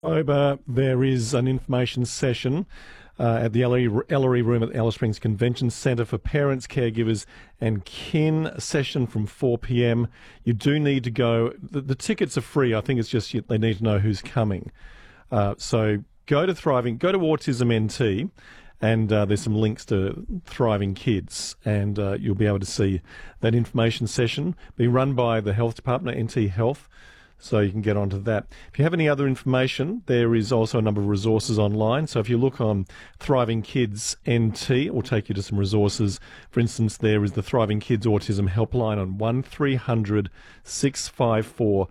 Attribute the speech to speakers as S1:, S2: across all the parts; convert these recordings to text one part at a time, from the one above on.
S1: There is an information session at the Ellery Room at the Alice Springs Convention Centre for parents, caregivers and kin. A session from 4 p.m. You do need to go. The tickets are free. I think it's just they need to know who's coming. So go to Autism NT, and there's some links to Thriving Kids, and you'll be able to see that information session being run by the Health Department, NT Health. So you can get onto that. If you have any other information, there is also a number of resources online. So if you look on Thriving Kids NT, it will take you to some resources. For instance, there is the Thriving Kids Autism Helpline on 1300 654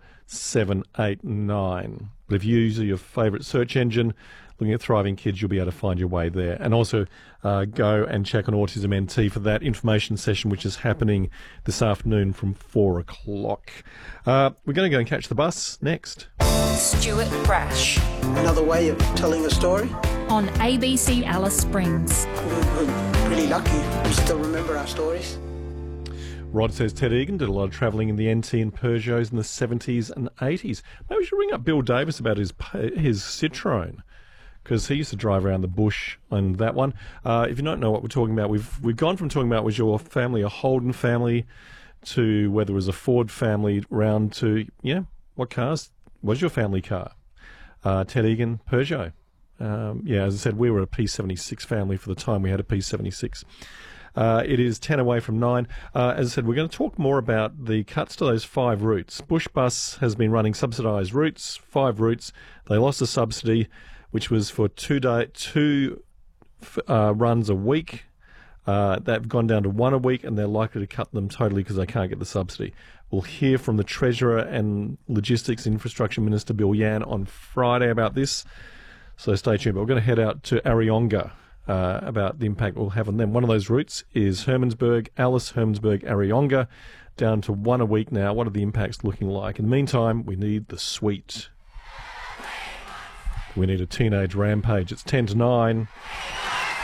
S1: 789. But if you use your favourite search engine, looking at Thriving Kids, you'll be able to find your way there. And also go and check on Autism NT for that information session, which is happening this afternoon from 4 o'clock. We're going to go and catch the bus next.
S2: Stuart Brash.
S3: Another way of telling a story.
S2: On ABC Alice Springs.
S3: We're pretty lucky. We still remember our stories.
S1: Rod says Ted Egan did a lot of travelling in the NT and Peugeots in the 70s and 80s. Maybe we should ring up Bill Davis about his Citroen, because he used to drive around the bush on that one. If you don't know what we're talking about, we've gone from talking about was your family a Holden family to whether it was a Ford family round to, what cars was your family car? Ted Egan, Peugeot. As I said, we were a P76 family for the time we had a P76. It is 10 away from 9. As I said, we're going to talk more about the cuts to those 5 routes. Bush Bus has been running subsidised routes, 5 routes. They lost the subsidy, which was for two runs a week. They've gone down to 1 a week, and they're likely to cut them totally because they can't get the subsidy. We'll hear from the Treasurer and Logistics Infrastructure Minister Bill Yan on Friday about this, so stay tuned. But we're going to head out to Areyonga about the impact we'll have on them. One of those routes is Hermannsburg, Alice, Hermannsburg, Areyonga, down to 1 a week now. What are the impacts looking like? In the meantime, we need the sweet. We need a teenage rampage. It's 10 to 9.